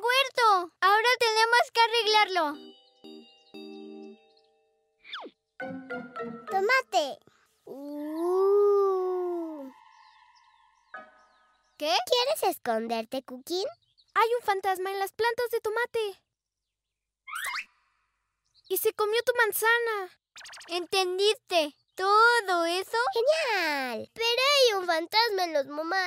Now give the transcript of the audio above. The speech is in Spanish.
huerto. Ahora tenemos que arreglarlo. Tomate. ¿Qué? ¿Quieres esconderte, Cookie? Hay un fantasma en las plantas de tomate. Y se comió tu manzana. ¿Entendiste todo eso? ¡Genial! Pero hay un fantasma en los